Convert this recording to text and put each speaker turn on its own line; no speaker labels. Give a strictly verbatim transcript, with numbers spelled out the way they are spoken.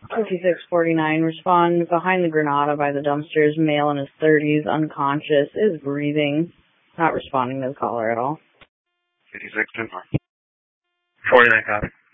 fifty-six forty-nine, respond behind the Granada by the dumpsters, male in his thirties, unconscious, is breathing, not responding to the caller at all.
fifty-six ten four.
forty-nine copy.